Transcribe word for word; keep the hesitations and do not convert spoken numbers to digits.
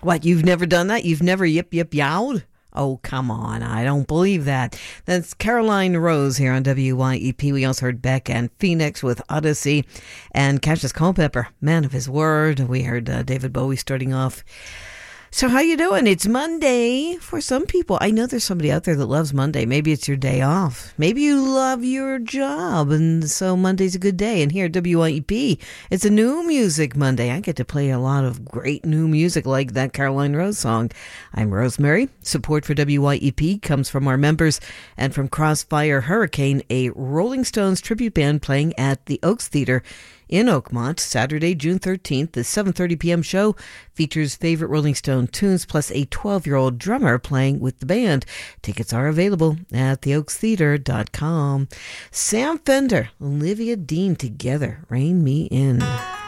What, you've never done that? You've never yip yip yowed? Oh, come on. I don't believe that. That's Caroline Rose here on W Y E P. We also heard Beck and Phoenix with Odyssey, and Cassius Culpepper, Man of His Word. We heard uh, David Bowie starting off. So how you doing? It's Monday for some people. I know there's somebody out there that loves Monday. Maybe it's your day off. Maybe you love your job, and so Monday's a good day. And here at W Y E P, it's a new music Monday. I get to play a lot of great new music like that Caroline Rose song. I'm Rosemary. Support for W Y E P comes from our members and from Crossfire Hurricane, a Rolling Stones tribute band playing at the Oaks Theater in Oakmont, Saturday, June thirteenth. The seven thirty p.m. show features favorite Rolling Stone tunes plus a twelve-year-old drummer playing with the band. Tickets are available at the oaks theater dot com. Sam Fender, Olivia Dean together, Rein Me In.